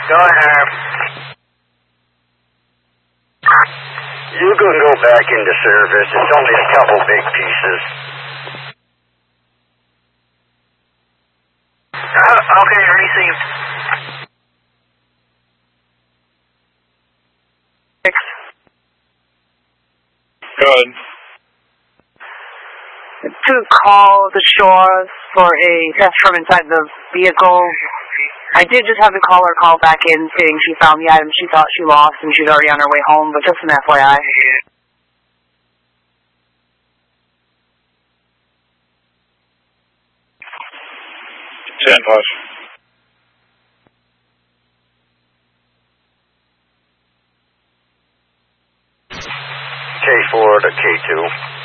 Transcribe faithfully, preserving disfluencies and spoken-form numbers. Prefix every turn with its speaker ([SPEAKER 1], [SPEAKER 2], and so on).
[SPEAKER 1] Go ahead. You can go back into service. It's only a couple big pieces. Uh, okay, received.
[SPEAKER 2] Good.
[SPEAKER 3] To call the shore for a theft from inside the vehicle. I did just have the caller call back in saying she found the item she thought she lost and she's already on her way home, but just an F Y I.
[SPEAKER 2] ten plus.
[SPEAKER 1] K four to K two.